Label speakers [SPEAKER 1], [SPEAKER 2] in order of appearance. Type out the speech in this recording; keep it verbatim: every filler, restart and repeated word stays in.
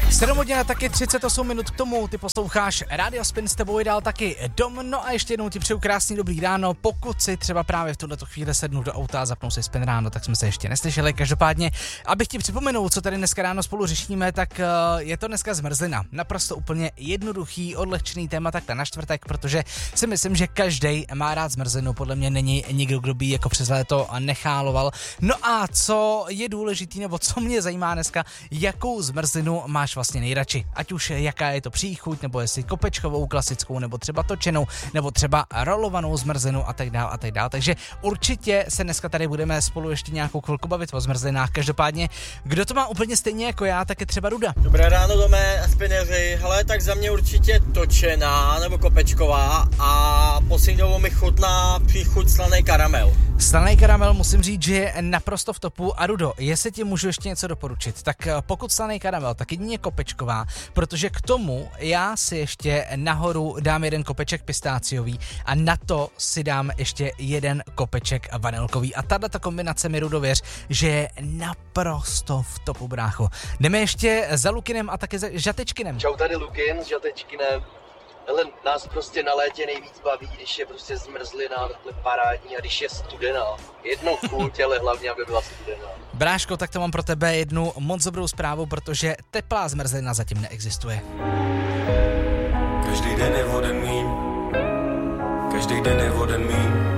[SPEAKER 1] sedm hodin a taky třicet osm minut k tomu, ty posloucháš Radio Spin, s tebou je dál taky Dom, no a ještě jednou ti přeju krásný dobrý ráno, pokud si třeba právě v tuto chvíli sednu do auta a zapnou si Spin ráno, tak jsme se ještě neslyšeli, každopádně, abych ti připomenul, co tady dneska ráno spolu řešíme, tak je to dneska zmrzlina, naprosto úplně jednoduchý, odlehčený téma takhle na čtvrtek, protože si myslím, že každý má rád zmrzlinu, podle mě není nikdo, kdo by ji jako přes léto necháloval. No a co je důležitý, nebo co mě zajímá dneska, jakou zmrzlinu máš vlastně nejradši. Ať už jaká je to příchuť, nebo jestli kopečkovou, klasickou, nebo třeba točenou, nebo třeba rolovanou zmrzlinu a tak dál a tak dál. Takže určitě se dneska tady budeme spolu ještě nějakou chvilku bavit o zmrzlinách. Každopádně, kdo to má úplně stejně jako já, tak je třeba Ruda.
[SPEAKER 2] Dobré ráno, Dome a Spineři. Hele, tak za mě určitě točená nebo kopečková a poslední dobou mi chutná příchuť slaný karamel.
[SPEAKER 1] Slaný karamel musím říct, že je naprosto v topu. A Rudo, jestli ti můžu ještě něco doporučit, tak pokud slaný karamel, tak jedině kopečková, protože k tomu já si ještě nahoru dám jeden kopeček pistáciový a na to si dám ještě jeden kopeček vanilkový. A tato kombinace mi, Rudo, věř, že je naprosto v topu, brácho. Jdeme ještě za Lukinem a také za Žatečkinem.
[SPEAKER 3] Čau, tady Lukin s Žatečkinem. Hele, nás prostě na létě nejvíc baví, když je prostě zmrzlina, takhle parádní a když je studená. Jednou v půltě, ale hlavně, aby byla studená.
[SPEAKER 1] Bráško, tak to mám pro tebe jednu moc dobrou zprávu, protože teplá zmrzlina zatím neexistuje.
[SPEAKER 4] Každý den je voden míň, každý den je voden míň.